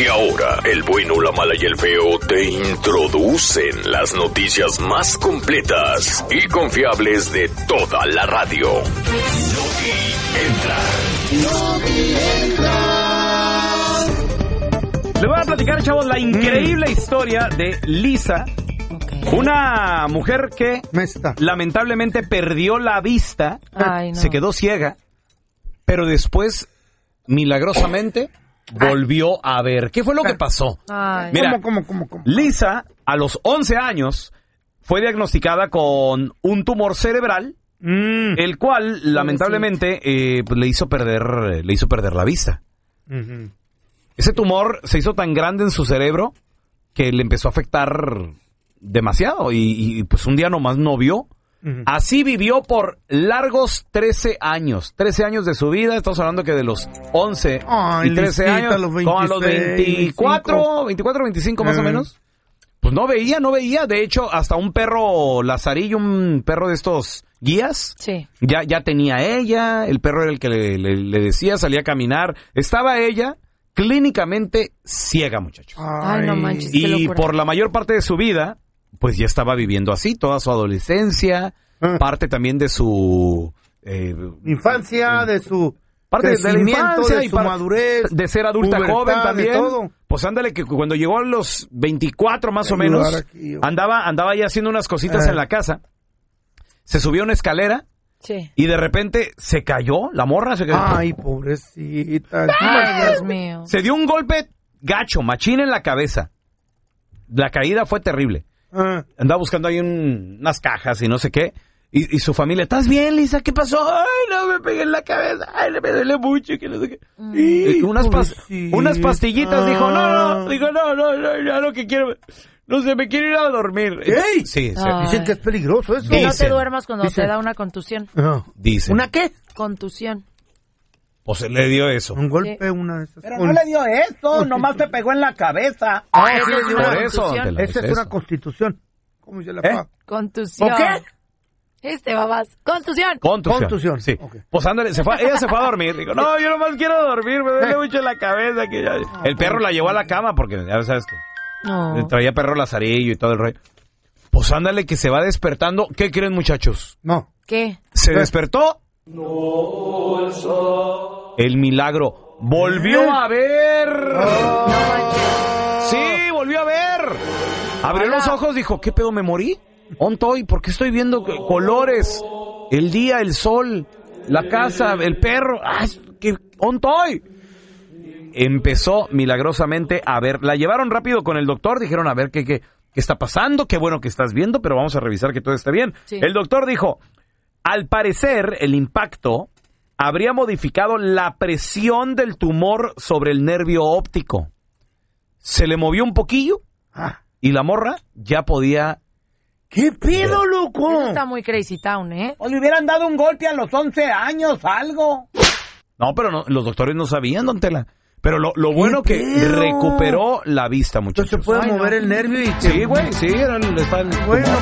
Y ahora, el bueno, la mala y el feo te introducen las noticias más completas y confiables de toda la radio. Le voy a platicar, chavos, la increíble historia de Lisa. Una mujer que lamentablemente perdió la vista. Ay, no. Se quedó ciega, pero después, milagrosamente, volvió a ver. ¿Qué fue lo que pasó? Ay. Mira, ¿Cómo? Lisa, a los 11 años, fue diagnosticada con un tumor cerebral, el cual, lamentablemente, pues, le hizo perder la vista. Uh-huh. Ese tumor se hizo tan grande en su cerebro que le empezó a afectar demasiado y pues un día nomás no vio. Uh-huh. Así vivió por largos 13 años. 13 años de su vida. Estamos hablando que de los 11 y 13 años, como a los 24, 25 más o menos. Pues no veía. De hecho, hasta un perro lazarillo, un perro de estos guías, sí, ya tenía ella. El perro era el que le decía, salía a caminar. Estaba ella clínicamente ciega, muchachos. Ay, no manches, qué Y locura. por la mayor parte de su vida, pues ya estaba viviendo así, toda su adolescencia, parte también de su infancia, de su parte de la infancia de y su madurez, de ser adulta pubertad, joven también. de todo. Pues ándale, que cuando llegó a los 24 más o menos, andaba ya haciendo unas cositas en la casa, se subió a una escalera. Sí. Y de repente se cayó, la morra se cayó. Ay, pobrecita. Ay, Dios mío. Se dio un golpe gacho, machín en la cabeza. La caída fue terrible. Andaba buscando ahí unas cajas y no sé qué. Y su familia, ¿estás bien, Lisa? ¿Qué pasó? Ay, no, me pegué en la cabeza. Ay, me duele mucho. Que no sé qué. Y unas pastillitas. Dijo, no. Dijo, no, ya lo que quiero... No sé, me quiero ir a dormir. ¡Ey! Sí. Dicen que es peligroso eso. Que no te duermas cuando te da una contusión. Dicen. ¿Una qué? Contusión. O se le dio eso. Un golpe, una de esas. Pero no le dio eso, nomás te pegó en la cabeza. Eso es una Por eso. contusión. Esa es una constitución. ¿Cómo se la paga? Contusión. ¿O qué? Babas. Contusión. Contusión. Sí. Okay. Pues ándale, ella se fue a dormir. Digo, no, yo nomás quiero dormir, me duele mucho la cabeza. Que ya... El perro la llevó a la cama porque ya sabes que traía perro lazarillo y todo el rollo. Pues ándale, que se va despertando. ¿Qué creen, muchachos? No. ¿Qué? Se despertó. El milagro. Volvió a ver. Sí, volvió a ver. Abrió los ojos, dijo, ¿qué pedo, me morí? ¿Ontoy? ¿Por qué estoy viendo colores? El día, el sol, la casa, el perro. ¿Qué? ¿Ontoy? Empezó milagrosamente a ver. La llevaron rápido con el doctor. Dijeron, a ver, ¿qué está pasando? Qué bueno que estás viendo, pero vamos a revisar que todo esté bien. Sí. El doctor dijo, al parecer, el impacto habría modificado la presión del tumor sobre el nervio óptico. Se le movió un poquillo y la morra ya podía... ¿Qué pedo, loco? Eso está muy crazy town, ¿eh? O le hubieran dado un golpe a los 11 años, algo. No, pero no, los doctores no sabían, don Tela. Pero lo bueno que recuperó la vista, muchachos. Entonces se puede mover el nervio y... Sí, güey, sí. Bueno,